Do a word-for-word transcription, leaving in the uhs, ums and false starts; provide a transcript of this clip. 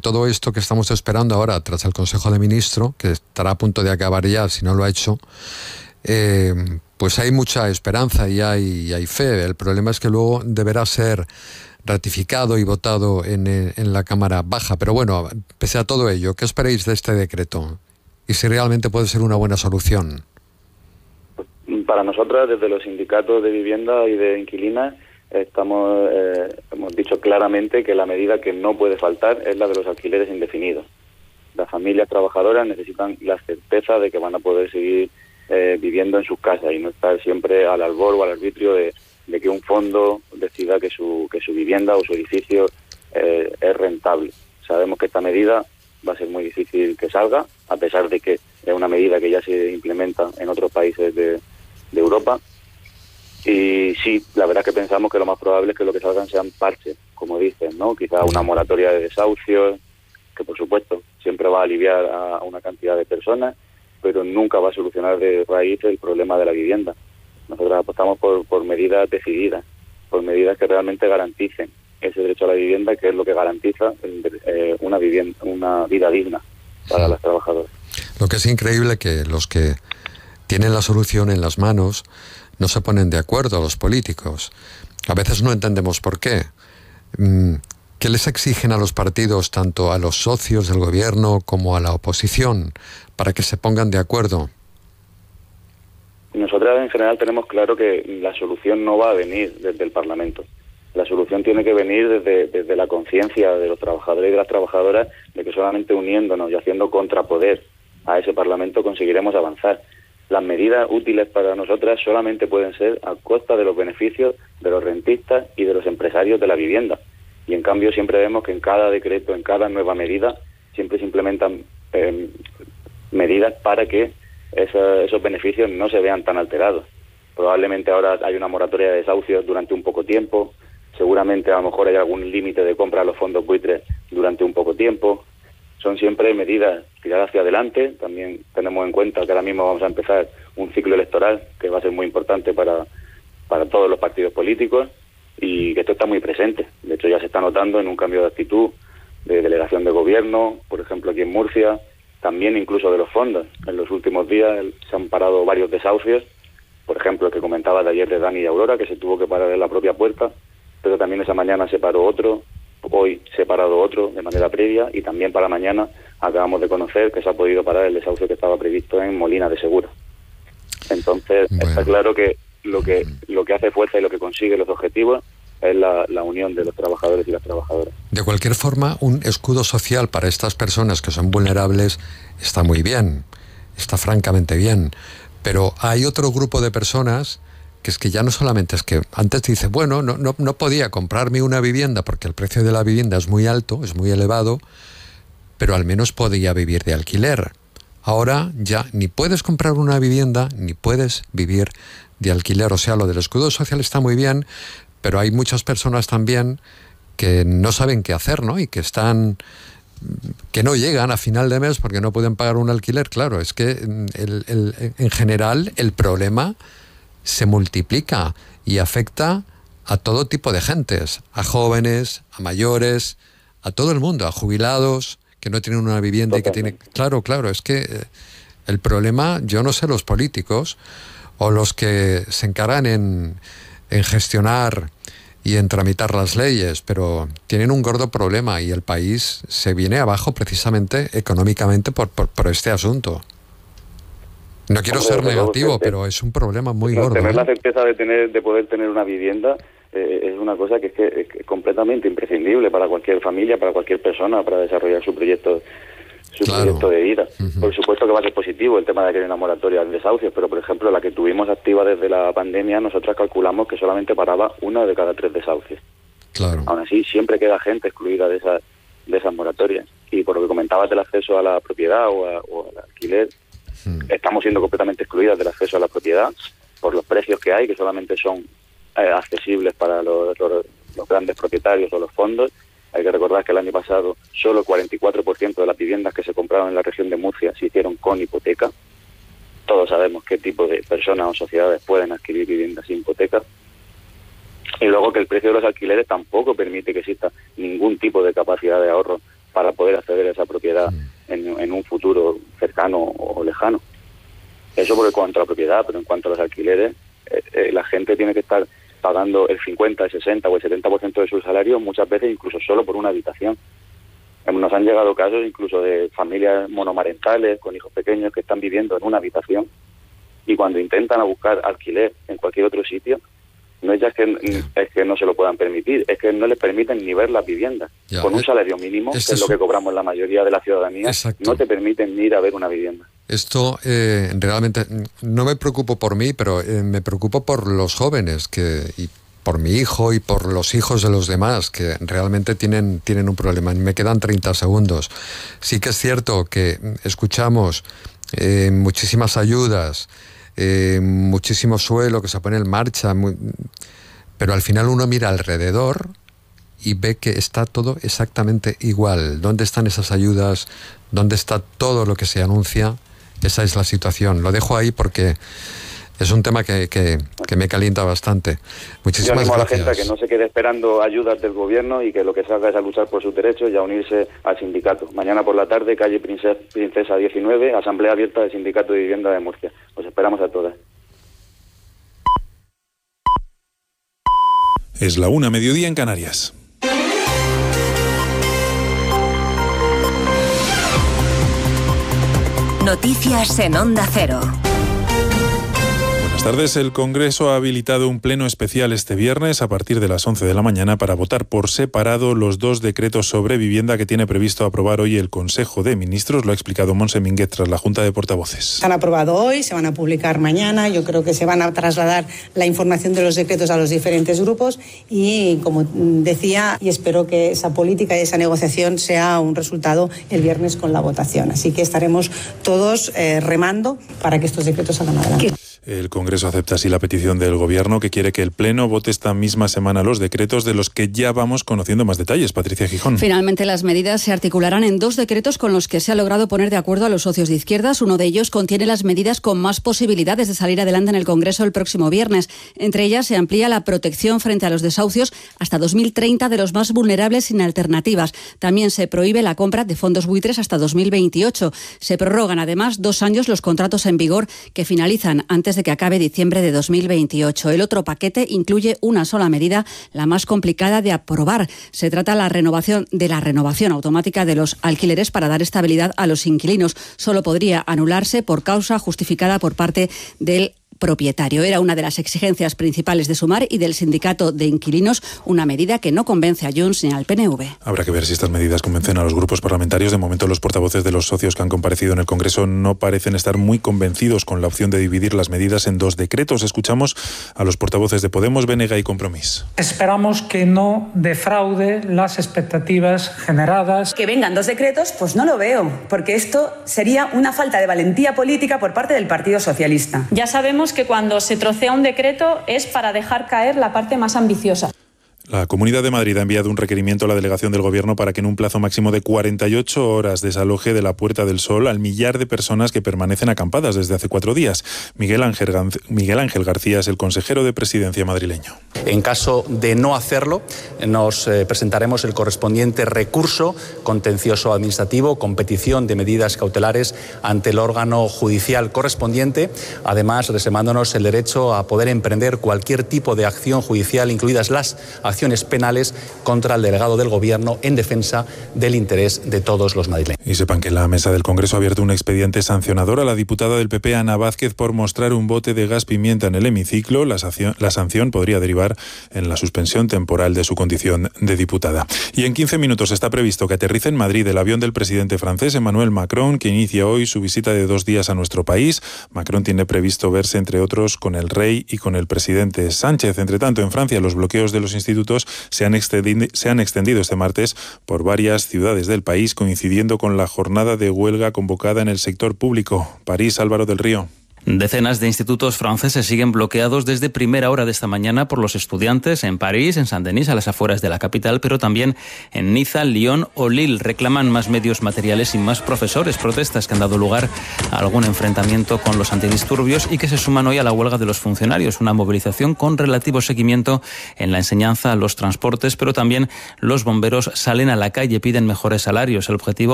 todo esto que estamos esperando ahora tras el Consejo de Ministros, que estará a punto de acabar ya si no lo ha hecho, eh, pues hay mucha esperanza y hay, y hay fe. El problema es que luego deberá ser ratificado y votado en, en la Cámara Baja. Pero bueno, pese a todo ello, ¿qué esperáis de este decreto? Y si realmente puede ser una buena solución. Para nosotros, desde los sindicatos de vivienda y de inquilinas, estamos eh, hemos dicho claramente que la medida que no puede faltar es la de los alquileres indefinidos. Las familias trabajadoras necesitan la certeza de que van a poder seguir eh, viviendo en sus casas y no estar siempre al albor o al arbitrio de, de que un fondo decida que su que su vivienda o su edificio eh, es rentable. Sabemos que esta medida va a ser muy difícil que salga, a pesar de que es una medida que ya se implementa en otros países de, de Europa. Y sí, la verdad es que pensamos que lo más probable es que lo que salgan sean parches, como dicen, ¿no? Quizá una moratoria de desahucios, que por supuesto siempre va a aliviar a una cantidad de personas, pero nunca va a solucionar de raíz el problema de la vivienda. Nosotros apostamos por, por medidas decididas, por medidas que realmente garanticen ese derecho a la vivienda, que es lo que garantiza eh, una vivienda, una vida digna para las trabajadoras. Lo que es increíble que los que tienen la solución en las manos no se ponen de acuerdo, los políticos. A veces no entendemos por qué. ¿Qué les exigen a los partidos, tanto a los socios del gobierno como a la oposición, para que se pongan de acuerdo? Nosotros en general tenemos claro que la solución no va a venir desde el Parlamento. La solución tiene que venir desde, desde la conciencia de los trabajadores y de las trabajadoras de que solamente uniéndonos y haciendo contrapoder a ese Parlamento conseguiremos avanzar. Las medidas útiles para nosotras solamente pueden ser a costa de los beneficios de los rentistas y de los empresarios de la vivienda. Y en cambio siempre vemos que en cada decreto, en cada nueva medida, siempre se implementan eh, medidas para que esa, esos beneficios no se vean tan alterados. Probablemente ahora hay una moratoria de desahucios durante un poco tiempo, seguramente a lo mejor hay algún límite de compra a los fondos buitres durante un poco tiempo. Son siempre medidas tiradas hacia adelante. También tenemos en cuenta que ahora mismo vamos a empezar un ciclo electoral que va a ser muy importante para, para todos los partidos políticos y que esto está muy presente. De hecho ya se está notando en un cambio de actitud de delegación de gobierno, por ejemplo aquí en Murcia, también incluso de los fondos. En los últimos días se han parado varios desahucios, por ejemplo el que comentaba de ayer de Dani y Aurora, que se tuvo que parar en la propia puerta, pero también esa mañana se paró otro, hoy se ha parado otro de manera previa y también para mañana acabamos de conocer que se ha podido parar el desahucio que estaba previsto en Molina de Segura. Entonces bueno, está claro que lo que lo que hace fuerza y lo que consigue los objetivos es la, la unión de los trabajadores y las trabajadoras. De cualquier forma, un escudo social para estas personas que son vulnerables está muy bien, está francamente bien, pero hay otro grupo de personas que es que ya no solamente es que antes dice, bueno, no, no, no podía comprarme una vivienda porque el precio de la vivienda es muy alto, es muy elevado, pero al menos podía vivir de alquiler. Ahora ya ni puedes comprar una vivienda ni puedes vivir de alquiler. O sea, lo del escudo social está muy bien, pero hay muchas personas también que no saben qué hacer, ¿no? Y que están, que no llegan a final de mes porque no pueden pagar un alquiler. Claro, es que el, el, en general el problema se multiplica y afecta a todo tipo de gentes, a jóvenes, a mayores, a todo el mundo, a jubilados que no tienen una vivienda y que tienen... Claro, claro, es que el problema, yo no sé los políticos o los que se encargan en, en gestionar y en tramitar las leyes, pero tienen un gordo problema y el país se viene abajo precisamente económicamente por, por, por este asunto. No quiero Hombre, ser negativo, pero es un problema muy no, gordo. Tener ¿eh? la certeza de tener, de poder tener una vivienda eh, es una cosa que es, que es completamente imprescindible para cualquier familia, para cualquier persona, para desarrollar su proyecto, su claro. proyecto de vida. Uh-huh. Por supuesto que va a ser positivo el tema de que haya una moratoria de desahucios, pero por ejemplo la que tuvimos activa desde la pandemia, nosotros calculamos que solamente paraba una de cada tres desahucios. Claro. Aún así siempre queda gente excluida de esas de esas moratorias. Y por lo que comentabas del acceso a la propiedad o, a, o al alquiler, estamos siendo completamente excluidas del acceso a la propiedad por los precios que hay, que solamente son eh, accesibles para los, los, los grandes propietarios o los fondos. Hay que recordar que el año pasado solo el cuarenta y cuatro por ciento de las viviendas que se compraron en la región de Murcia se hicieron con hipoteca. Todos sabemos qué tipo de personas o sociedades pueden adquirir viviendas sin hipoteca. Y luego que el precio de los alquileres tampoco permite que exista ningún tipo de capacidad de ahorro para poder acceder a esa propiedad en, en un futuro cercano o lejano. Eso por cuanto a la propiedad, pero en cuanto a los alquileres, eh, eh, la gente tiene que estar pagando el cincuenta, el sesenta o el setenta por ciento de su salario, muchas veces incluso solo por una habitación. Nos han llegado casos incluso de familias monomarentales con hijos pequeños que están viviendo en una habitación y cuando intentan a buscar alquiler en cualquier otro sitio, no es ya que, es que no se lo puedan permitir, es que no les permiten ni ver las viviendas. Ya, con un salario mínimo, este que es lo que cobramos la mayoría de la ciudadanía, exacto, no te permiten ni ir a ver una vivienda. Esto eh, realmente no me preocupo por mí, pero eh, me preocupo por los jóvenes que y por mi hijo y por los hijos de los demás que realmente tienen, tienen un problema. Me quedan treinta segundos. Sí que es cierto que escuchamos eh, muchísimas ayudas, eh, muchísimo suelo que se pone en marcha, muy, pero al final uno mira alrededor y ve que está todo exactamente igual. ¿Dónde están esas ayudas? ¿Dónde está todo lo que se anuncia? Esa es la situación. Lo dejo ahí porque es un tema que, que, que me calienta bastante. Muchísimas Yo animo gracias. a la gente a que no se quede esperando ayudas del gobierno y que lo que salga es a luchar por sus derechos y a unirse al sindicato. Mañana por la tarde, calle Princesa, Princesa diecinueve, asamblea abierta del Sindicato de Vivienda de Murcia. Os esperamos a todas. Es la una, mediodía en Canarias. Noticias en Onda Cero. Buenas tardes. El Congreso ha habilitado un pleno especial este viernes a partir de las once de la mañana para votar por separado los dos decretos sobre vivienda que tiene previsto aprobar hoy el Consejo de Ministros. Lo ha explicado Montse Mínguez tras la Junta de Portavoces. Se han aprobado hoy, se van a publicar mañana. Yo creo que se van a trasladar la información de los decretos a los diferentes grupos y, como decía, y espero que esa política y esa negociación sea un resultado el viernes con la votación. Así que estaremos todos eh, remando para que estos decretos salgan adelante. El Congreso acepta así la petición del Gobierno, que quiere que el Pleno vote esta misma semana los decretos de los que ya vamos conociendo más detalles. Patricia Gijón. Finalmente, las medidas se articularán en dos decretos con los que se ha logrado poner de acuerdo a los socios de izquierdas. Uno de ellos contiene las medidas con más posibilidades de salir adelante en el Congreso el próximo viernes. Entre ellas se amplía la protección frente a los desahucios hasta dos mil treinta de los más vulnerables sin alternativas. También se prohíbe la compra de fondos buitres hasta dos mil veintiocho. Se prorrogan además dos años los contratos en vigor que finalizan antes de que acabe diciembre de dos mil veintiocho. El otro paquete incluye una sola medida, la más complicada de aprobar. Se trata la renovación de la renovación automática de los alquileres para dar estabilidad a los inquilinos. Solo podría anularse por causa justificada por parte del propietario. Era una de las exigencias principales de Sumar y del sindicato de inquilinos, una medida que no convence a Junts ni al P N V. Habrá que ver si estas medidas convencen a los grupos parlamentarios. De momento, los portavoces de los socios que han comparecido en el Congreso no parecen estar muy convencidos con la opción de dividir las medidas en dos decretos. Escuchamos a los portavoces de Podemos, B N G y Compromís. Esperamos que no defraude las expectativas generadas. Que vengan dos decretos, pues no lo veo, porque esto sería una falta de valentía política por parte del Partido Socialista. Ya sabemos que cuando se trocea un decreto es para dejar caer la parte más ambiciosa. La Comunidad de Madrid ha enviado un requerimiento a la delegación del Gobierno para que en un plazo máximo de cuarenta y ocho horas desaloje de la Puerta del Sol al millar de personas que permanecen acampadas desde hace cuatro días. Miguel Ángel, Miguel Ángel García es el consejero de Presidencia madrileño. En caso de no hacerlo, nos eh, presentaremos el correspondiente recurso contencioso administrativo con petición de medidas cautelares ante el órgano judicial correspondiente, además reservándonos el derecho a poder emprender cualquier tipo de acción judicial, incluidas las acciones penales contra el delegado del Gobierno en defensa del interés de todos los madrileños. Y sepan que la mesa del Congreso ha abierto un expediente sancionador a la diputada del P P, Ana Vázquez, por mostrar un bote de gas pimienta en el hemiciclo. La sanción, la sanción podría derivar en la suspensión temporal de su condición de diputada. Y en quince minutos está previsto que aterrice en Madrid el avión del presidente francés Emmanuel Macron, que inicia hoy su visita de dos días a nuestro país. Macron tiene previsto verse, entre otros, con el rey y con el presidente Sánchez. Entre tanto, en Francia, los bloqueos de los institutos se han, extendido, se han extendido este martes por varias ciudades del país, coincidiendo con la jornada de huelga convocada en el sector público. París, Álvaro del Río. Decenas de institutos franceses siguen bloqueados desde primera hora de esta mañana por los estudiantes en París, en Saint-Denis, a las afueras de la capital, pero también en Niza, Lyon o Lille. Reclaman más medios materiales y más profesores. Protestas que han dado lugar a algún enfrentamiento con los antidisturbios y que se suman hoy a la huelga de los funcionarios. Una movilización con relativo seguimiento en la enseñanza, los transportes, pero también los bomberos salen a la calle, piden mejores salarios. El objetivo